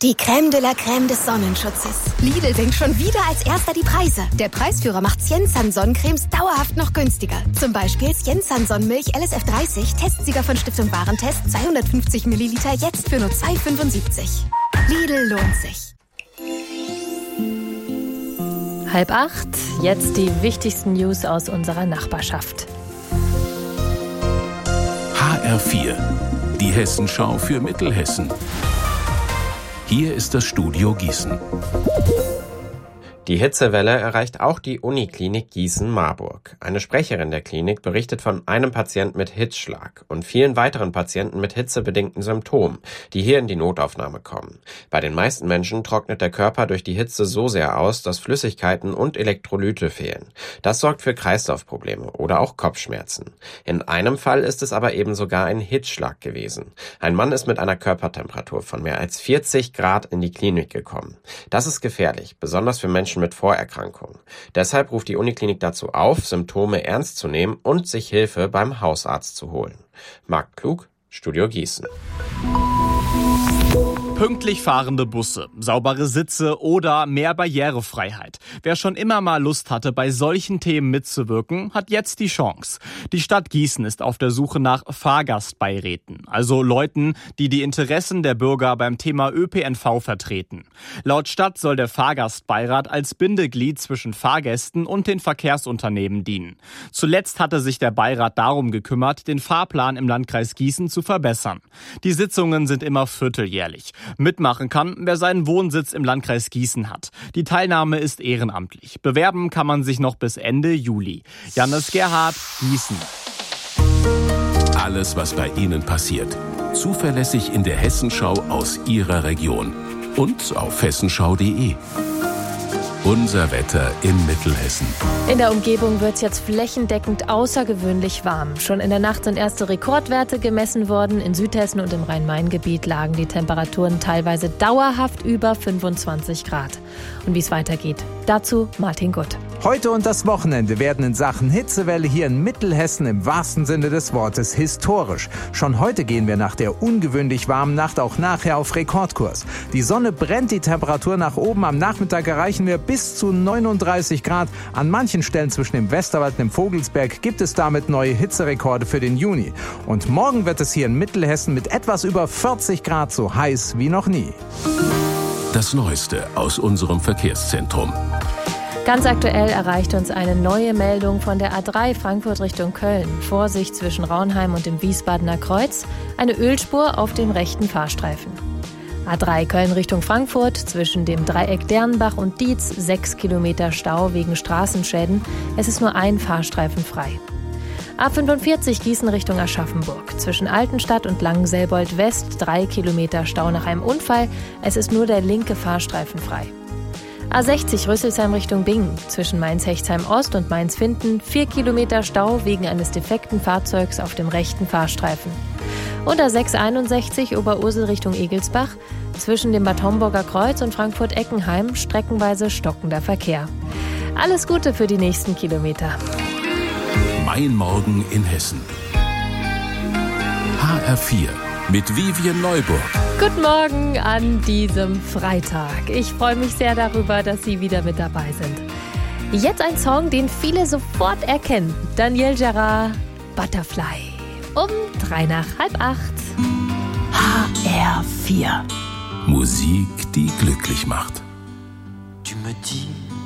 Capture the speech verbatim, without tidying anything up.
Die Crème de la Crème des Sonnenschutzes. Lidl senkt schon wieder als erster die Preise. Der Preisführer macht Siensan Sonnencremes dauerhaft noch günstiger. Zum Beispiel Siensan Sonnenmilch L S F dreißig, Testsieger von Stiftung Warentest, zweihundertfünfzig Milliliter, jetzt für nur zwei Euro fünfundsiebzig. Lidl lohnt sich. Halb acht, jetzt die wichtigsten News aus unserer Nachbarschaft. H R vier, die Hessenschau für Mittelhessen. Hier ist das Studio Gießen. Die Hitzewelle erreicht auch die Uniklinik Gießen-Marburg. Eine Sprecherin der Klinik berichtet von einem Patienten mit Hitzschlag und vielen weiteren Patienten mit hitzebedingten Symptomen, die hier in die Notaufnahme kommen. Bei den meisten Menschen trocknet der Körper durch die Hitze so sehr aus, dass Flüssigkeiten und Elektrolyte fehlen. Das sorgt für Kreislaufprobleme oder auch Kopfschmerzen. In einem Fall ist es aber eben sogar ein Hitzschlag gewesen. Ein Mann ist mit einer Körpertemperatur von mehr als vierzig Grad in die Klinik gekommen. Das ist gefährlich, besonders für Menschen mit Vorerkrankungen. Deshalb ruft die Uniklinik dazu auf, Symptome ernst zu nehmen und sich Hilfe beim Hausarzt zu holen. Marc Klug, Studio Gießen. Pünktlich fahrende Busse, saubere Sitze oder mehr Barrierefreiheit. Wer schon immer mal Lust hatte, bei solchen Themen mitzuwirken, hat jetzt die Chance. Die Stadt Gießen ist auf der Suche nach Fahrgastbeiräten, also Leuten, die die Interessen der Bürger beim Thema Ö P N V vertreten. Laut Stadt soll der Fahrgastbeirat als Bindeglied zwischen Fahrgästen und den Verkehrsunternehmen dienen. Zuletzt hatte sich der Beirat darum gekümmert, den Fahrplan im Landkreis Gießen zu verbessern. Die Sitzungen sind immer vierteljährlich. Mitmachen kann, wer seinen Wohnsitz im Landkreis Gießen hat. Die Teilnahme ist ehrenamtlich. Bewerben kann man sich noch bis Ende Juli. Jannis Gerhardt, Gießen. Alles, was bei Ihnen passiert. Zuverlässig in der Hessenschau aus Ihrer Region. Und auf hessenschau punkt de. Unser Wetter in Mittelhessen. In der Umgebung wird es jetzt flächendeckend außergewöhnlich warm. Schon in der Nacht sind erste Rekordwerte gemessen worden. In Südhessen und im Rhein-Main-Gebiet lagen die Temperaturen teilweise dauerhaft über fünfundzwanzig Grad. Und wie es weitergeht, dazu Martin Gutt. Heute und das Wochenende werden in Sachen Hitzewelle hier in Mittelhessen im wahrsten Sinne des Wortes historisch. Schon heute gehen wir nach der ungewöhnlich warmen Nacht auch nachher auf Rekordkurs. Die Sonne brennt die Temperatur nach oben. Am Nachmittag erreichen wir bis zu neununddreißig Grad. An manchen Stellen zwischen dem Westerwald und dem Vogelsberg gibt es damit neue Hitzerekorde für den Juni. Und morgen wird es hier in Mittelhessen mit etwas über vierzig Grad so heiß wie noch nie. Das Neueste aus unserem Verkehrszentrum. Ganz aktuell erreicht uns eine neue Meldung von der A drei Frankfurt Richtung Köln. Vorsicht zwischen Raunheim und dem Wiesbadener Kreuz. Eine Ölspur auf dem rechten Fahrstreifen. A drei Köln Richtung Frankfurt zwischen dem Dreieck Dernbach und Dietz. Sechs Kilometer Stau wegen Straßenschäden. Es ist nur ein Fahrstreifen frei. A fünfundvierzig Gießen Richtung Aschaffenburg. Zwischen Altenstadt und Langenselbold West. Drei Kilometer Stau nach einem Unfall. Es ist nur der linke Fahrstreifen frei. A sechzig Rüsselsheim Richtung Bingen. Zwischen Mainz-Hechtsheim Ost und Mainz-Finden vier Kilometer Stau wegen eines defekten Fahrzeugs auf dem rechten Fahrstreifen. Und A sechshunderteinundsechzig Oberursel Richtung Egelsbach. Zwischen dem Bad Homburger Kreuz und Frankfurt-Eckenheim streckenweise stockender Verkehr. Alles Gute für die nächsten Kilometer. Mein Morgen in Hessen. H R vier mit Vivian Neuburg. Guten Morgen an diesem Freitag. Ich freue mich sehr darüber, dass Sie wieder mit dabei sind. Jetzt ein Song, den viele sofort erkennen. Daniel Gerard, Butterfly. Um drei nach halb acht. H R vier. Musik, die glücklich macht. Tu me dis